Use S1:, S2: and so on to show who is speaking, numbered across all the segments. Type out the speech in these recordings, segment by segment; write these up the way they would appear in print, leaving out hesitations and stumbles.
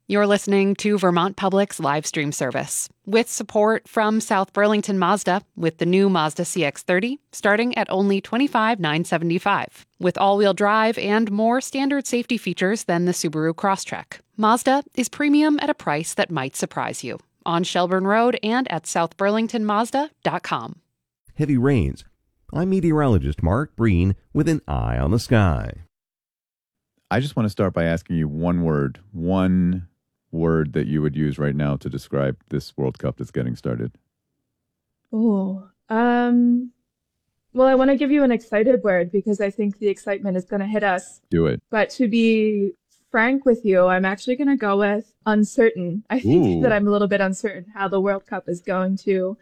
S1: You're listening to Vermont Public's live stream service with support from South Burlington Mazda with the new Mazda CX-30 starting at only $25,975 with all-wheel drive and more standard safety features than the Subaru Crosstrek. Mazda is premium at a price that might surprise you on Shelburne Road and at southburlingtonmazda.com.
S2: Heavy rains. I'm meteorologist Mark Breen with an eye on the sky.
S3: I just want to start by asking you one word that you would use right now to describe this World Cup that's getting started.
S4: Well, I want to give you an excited word because I think the excitement is going to hit us.
S3: Do it.
S4: But to be frank with you, I'm actually going to go with uncertain. I think that I'm a little bit uncertain how the World Cup is going to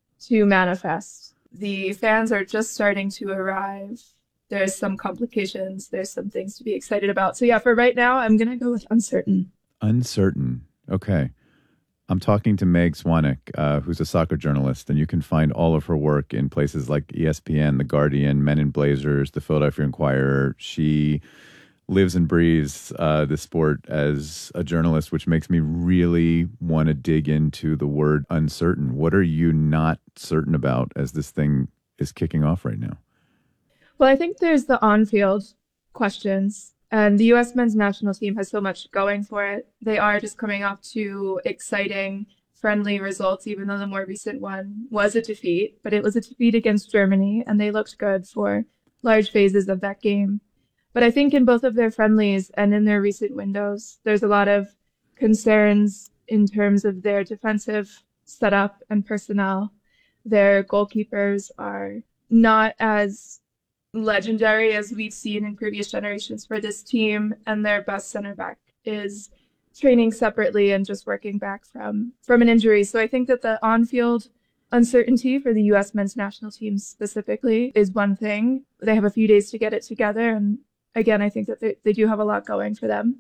S4: manifest. The fans are just starting to arrive. There's some complications. There's some things to be excited about. So yeah, for right now, I'm going to go with uncertain.
S3: Uncertain. Okay. I'm talking to Meg Swanek, who's a soccer journalist, and you can find all of her work in places like ESPN, The Guardian, Men in Blazers, The Philadelphia Inquirer. She lives and breathes this sport as a journalist, which makes me really want to dig into the word uncertain. What are you not certain about as this thing is kicking off right now?
S4: Well, I think there's the on-field questions. And the U.S. men's national team has so much going for it. They are just coming off two exciting, friendly results, even though the more recent one was a defeat. But it was a defeat against Germany, and they looked good for large phases of that game. But I think in both of their friendlies and in their recent windows, there's a lot of concerns in terms of their defensive setup and personnel. Their goalkeepers are not as legendary as we've seen in previous generations for this team, and their best center back is training separately and just working back from an injury. So I think that the on-field uncertainty for the U.S. men's national team specifically is one thing. They have a few days to get it together, and again, I think that they do have a lot going for them.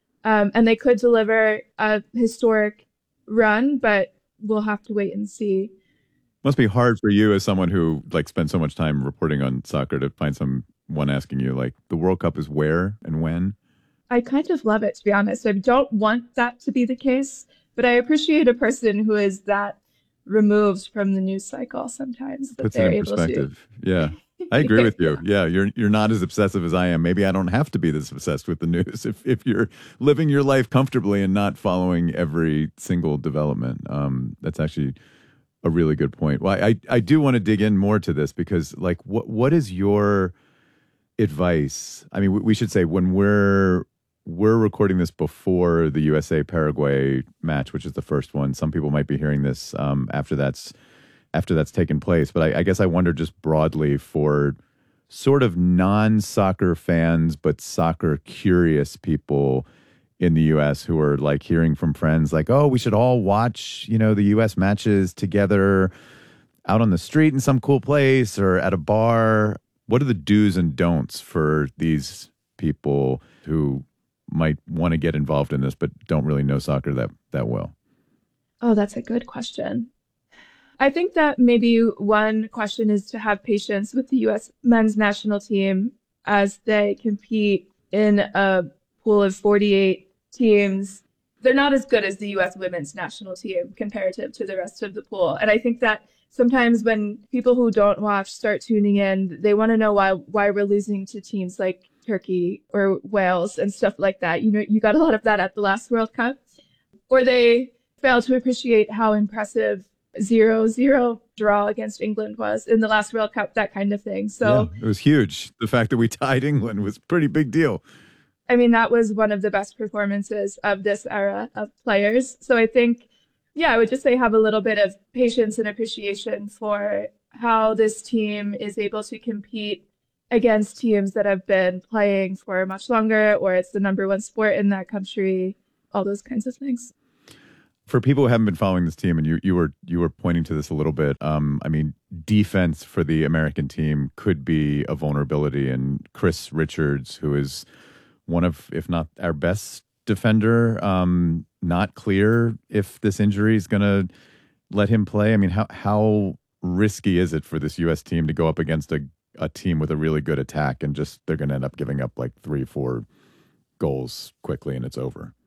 S4: And they could deliver a historic run, but we'll have to wait and see.
S3: Must be hard for you as someone who spends so much time reporting on soccer to find someone asking you the World Cup is where and when.
S4: I kind of love it, to be honest. I don't want that to be the case, but I appreciate a person who is that removed from the news cycle sometimes. That
S3: puts
S4: they're
S3: it in
S4: able
S3: perspective.
S4: To.
S3: Yeah, I agree with you. Yeah, you're not as obsessive as I am. Maybe I don't have to be this obsessed with the news if you're living your life comfortably and not following every single development. That's actually a really good point. Well, I do want to dig in more to this because, what is your advice? I mean, we should say when we're recording this before the USA-Paraguay match, which is the first one. Some people might be hearing this after that's taken place. But I guess I wonder just broadly for sort of non-soccer fans but soccer-curious people in the U.S. who are hearing from friends oh, we should all watch, the U.S. matches together out on the street in some cool place or at a bar. What are the do's and don'ts for these people who might want to get involved in this but don't really know soccer that well?
S4: Oh, that's a good question. I think that maybe one question is to have patience with the U.S. men's national team as they compete in a pool of 48 teams. They're not as good as the U.S. women's national team comparative to the rest of the pool. And I think that sometimes when people who don't watch start tuning in, they want to know why we're losing to teams like Turkey or Wales and stuff like that. You got a lot of that at the last World Cup. Or they fail to appreciate how impressive 0-0 draw against England was in the last World Cup, that kind of thing. So
S3: yeah, it was huge. The fact that we tied England was a pretty big deal.
S4: I mean, that was one of the best performances of this era of players. So I think, I would just say have a little bit of patience and appreciation for how this team is able to compete against teams that have been playing for much longer, or it's the number one sport in that country, all those kinds of things.
S3: For people who haven't been following this team, and you were pointing to this a little bit, I mean, defense for the American team could be a vulnerability. And Chris Richards, who is one of, if not our best defender, not clear if this injury is going to let him play. I mean, how risky is it for this U.S. team to go up against a team with a really good attack and just they're going to end up giving up 3-4 goals quickly and it's over?